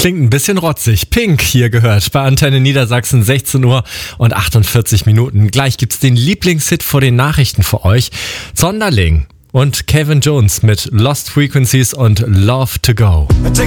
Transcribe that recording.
Klingt ein bisschen rotzig. Pink hier gehört bei Antenne Niedersachsen, 16 Uhr und 48 Minuten. Gleich gibt's den Lieblingshit vor den Nachrichten für euch. Zonderling und Kevin Jones mit Lost Frequencies und Love to Go.